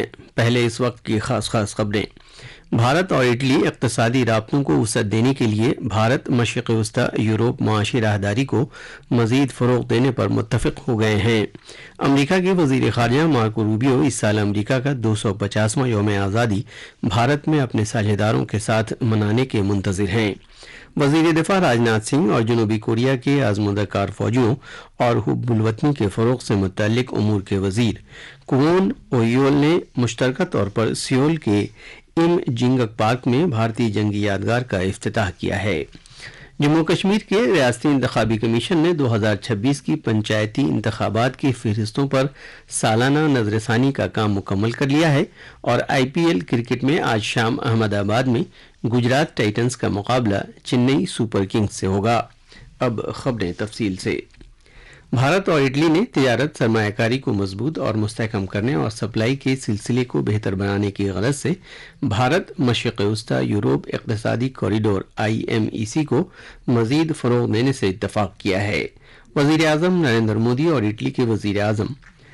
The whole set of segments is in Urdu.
پہلے اس وقت کی خاص خبریں۔ بھارت اور اٹلی اقتصادی رابطوں کو وسعت دینے کے لیے بھارت مشرق وسطی یورپ معاشی راہداری کو مزید فروغ دینے پر متفق ہو گئے ہیں۔ امریکہ کے وزیر خارجہ مارکو روبیو اس سال امریکہ کا 250واں یوم آزادی بھارت میں اپنے ساجھے داروں کے ساتھ منانے کے منتظر ہیں۔ وزیر دفاع راجناتھ سنگھ اور جنوبی کوریا کے آزمودہ کار فوجیوں اور حب الوطنی کے فروغ سے متعلق امور کے وزیر کوون اویول نے مشترکہ طور پر سیول کے ام جنگک پارک میں بھارتی جنگی یادگار کا افتتاح کیا ہے۔ جموں کشمیر کے ریاستی انتخابی کمیشن نے 2026 کی پنچایتی انتخابات کی فہرستوں پر سالانہ نظر ثانی کا کام مکمل کر لیا ہے اور آئی پی ایل کرکٹ میں آج شام احمد آباد میں گجرات ٹائٹنز کا مقابلہ چنئی سپر کنگز سے ہوگا۔ اب خبریں تفصیل سے۔ بھارت اور اٹلی نے تجارت، سرمایہ کاری کو مضبوط اور مستحکم کرنے اور سپلائی کے سلسلے کو بہتر بنانے کی غرض سے بھارت مشرق وسطی یورپ اقتصادی کوریڈور IMEC کو مزید فروغ دینے سے اتفاق کیا ہے۔ وزیر اعظم نریندر مودی اور اٹلی کے وزیر اعظم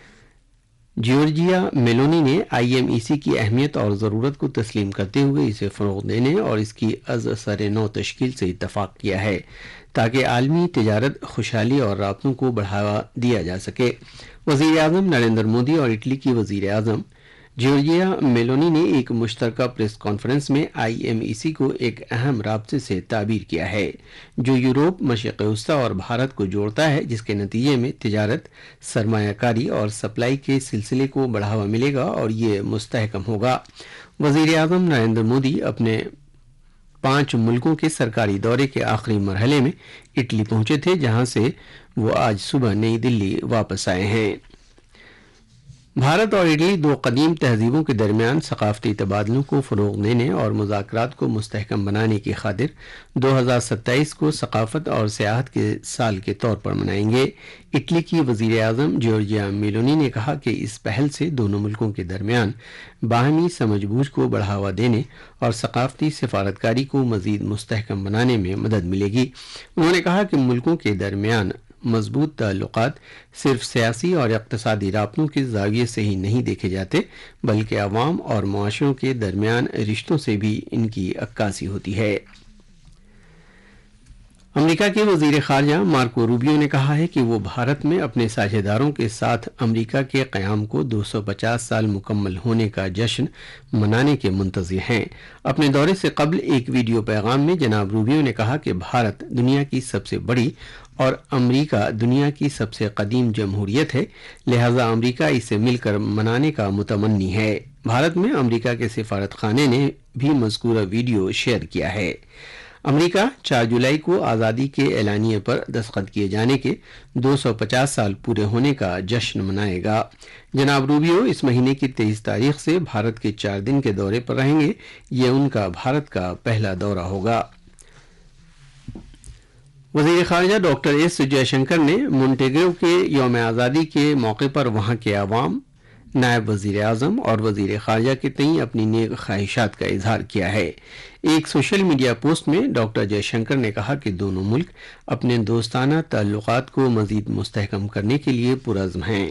جیورجیا میلونی نے IMEC کی اہمیت اور ضرورت کو تسلیم کرتے ہوئے اسے فروغ دینے اور اس کی از سر نو تشکیل سے اتفاق کیا ہے تاکہ عالمی تجارت، خوشحالی اور رابطوں کو بڑھاوا دیا جا سکے۔ وزیر اعظم نریندر مودی اور اٹلی کی وزیر اعظم جیورجیا میلونی نے ایک مشترکہ پریس کانفرنس میں IMEC کو ایک اہم رابطے سے تعبیر کیا ہے جو یورپ، مشرق وسطی اور بھارت کو جوڑتا ہے، جس کے نتیجے میں تجارت، سرمایہ کاری اور سپلائی کے سلسلے کو بڑھاوا ملے گا اور یہ مستحکم ہوگا۔ وزیر اعظم نریندر مودی اپنے 5 ملکوں کے سرکاری دورے کے آخری مرحلے میں اٹلی پہنچے تھے، جہاں سے وہ آج صبح نئی دلی واپس آئے ہیں۔ بھارت اور اٹلی 2 قدیم تہذیبوں کے درمیان ثقافتی تبادلوں کو فروغ دینے اور مذاکرات کو مستحکم بنانے کی خاطر 2027 کو ثقافت اور سیاحت کے سال کے طور پر منائیں گے۔ اٹلی کی وزیر اعظم جیورجیا میلونی نے کہا کہ اس پہل سے دونوں ملکوں کے درمیان باہمی سمجھ بوجھ کو بڑھاوا دینے اور ثقافتی سفارتکاری کو مزید مستحکم بنانے میں مدد ملے گی۔ انہوں نے کہا کہ ملکوں کے درمیان مضبوط تعلقات صرف سیاسی اور اقتصادی رابطوں کے زاویے سے ہی نہیں دیکھے جاتے، بلکہ عوام اور معاشروں کے درمیان رشتوں سے بھی ان کی عکاسی ہوتی ہے۔ امریکہ کے وزیر خارجہ مارکو روبیو نے کہا ہے کہ وہ بھارت میں اپنے ساجھے داروں کے ساتھ امریکہ کے قیام کو 250 سال مکمل ہونے کا جشن منانے کے منتظر ہیں۔ اپنے دورے سے قبل ایک ویڈیو پیغام میں جناب روبیو نے کہا کہ بھارت دنیا کی سب سے بڑی اور امریکہ دنیا کی سب سے قدیم جمہوریت ہے، لہذا امریکہ اسے مل کر منانے کا متمنی ہے۔ بھارت میں امریکہ کے سفارت خانے نے بھی مذکورہ ویڈیو شیئر کیا ہے۔ امریکہ 4 جولائی کو آزادی کے اعلامیے پر دستخط کیے جانے کے 250 سال پورے ہونے کا جشن منائے گا۔ جناب روبیو اس مہینے کی 23 تاریخ سے بھارت کے 4 دن کے دورے پر رہیں گے۔ یہ ان کا بھارت کا پہلا دورہ ہوگا۔ وزیر خارجہ ڈاکٹر ایس جے شنکر نے مونٹیگرو کے یوم آزادی کے موقع پر وہاں کے عوام، نائب وزیر اعظم اور وزیر خارجہ کے تئیں اپنی نیک خواہشات کا اظہار کیا ہے۔ ایک سوشل میڈیا پوسٹ میں ڈاکٹر جے شنکر نے کہا کہ دونوں ملک اپنے دوستانہ تعلقات کو مزید مستحکم کرنے کے لیے پرعزم ہیں۔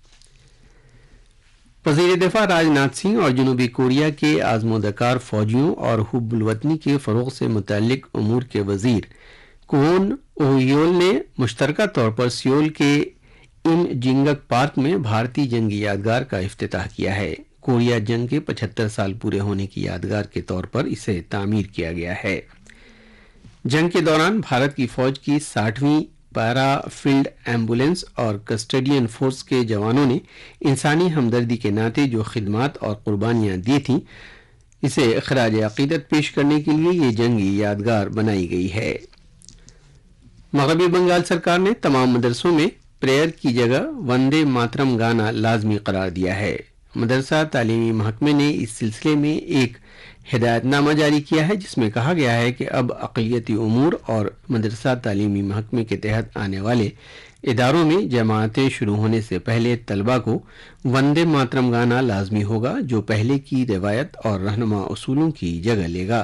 وزیر دفاع راجناتھ سنگھ اور جنوبی کوریا کے آزمودہ کار فوجیوں اور حب الوطنی کے فروغ سے متعلق امور کے وزیر کوون اویول نے مشترکہ طور پر سیول کے ام جنگک پارک میں بھارتی جنگی یادگار کا افتتاح کیا ہے۔ کوریا جنگ کے 75 سال پورے ہونے کی یادگار کے طور پر اسے تعمیر کیا گیا ہے۔ جنگ کے دوران بھارت کی فوج کی 60ویں پیرا فیلڈ ایمبولینس اور کسٹڈین فورس کے جوانوں نے انسانی ہمدردی کے ناطے جو خدمات اور قربانیاں دی تھیں، اسے خراج عقیدت پیش کرنے کے لیے یہ جنگی یادگار بنائی گئی ہے۔ مغربی بنگال سرکار نے تمام مدرسوں میں پریئر کی جگہ وندے ماترم گانا لازمی قرار دیا ہے۔ مدرسہ تعلیمی محکمے نے اس سلسلے میں ایک ہدایت نامہ جاری کیا ہے، جس میں کہا گیا ہے کہ اب اقلیتی امور اور مدرسہ تعلیمی محکمے کے تحت آنے والے اداروں میں جماعتیں شروع ہونے سے پہلے طلبہ کو وندے ماترم گانا لازمی ہوگا، جو پہلے کی روایت اور رہنما اصولوں کی جگہ لے گا۔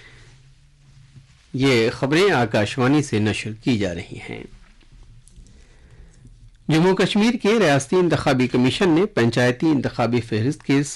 یہ خبریں آکاشوانی سے نشر کی جا رہی ہیں۔ جموں کشمیر کے ریاستی انتخابی کمیشن نے پنچایتی انتخابی فہرست کے